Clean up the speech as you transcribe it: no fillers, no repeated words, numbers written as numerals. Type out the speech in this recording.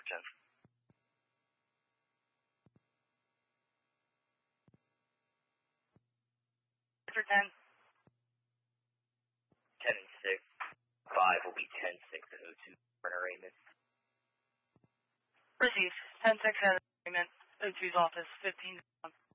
10. Sector 10. 10 and 6. 5 will be 10-6 and 02 for an arraignment. Received. 10-6 at arraignment. 02's office, 15-1.